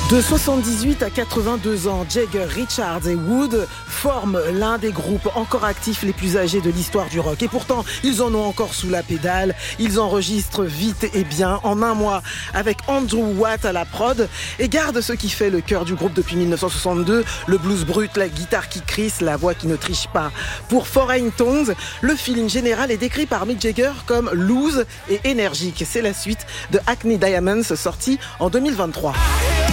De 78 à 82 ans, Jagger, Richards et Wood forment l'un des groupes encore actifs les plus âgés de l'histoire du rock. Et pourtant, ils en ont encore sous la pédale. Ils enregistrent vite et bien, en un mois, avec Andrew Watt à la prod, et gardent ce qui fait le cœur du groupe depuis 1962, le blues brut, la guitare qui crisse, la voix qui ne triche pas. Pour Foreign Tongues, le feeling général est décrit par Mick Jagger comme loose et énergique. C'est la suite de Hackney Diamonds, sorti en 2023.